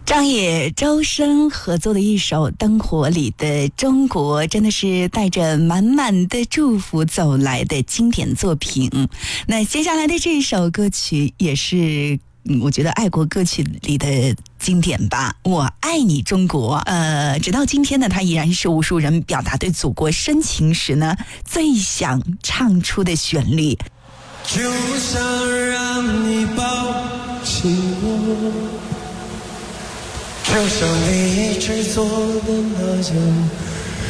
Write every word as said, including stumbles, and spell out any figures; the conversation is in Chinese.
张也周深合作的一首《灯火里的中国》，真的是带着满满的祝福走来的经典作品。那接下来的这一首歌曲也是我觉得爱国歌曲里的经典吧，我爱你中国。呃，直到今天呢，它依然是无数人表达对祖国深情时呢最想唱出的旋律。 就想让你抱紧我，就像你一直做的那样。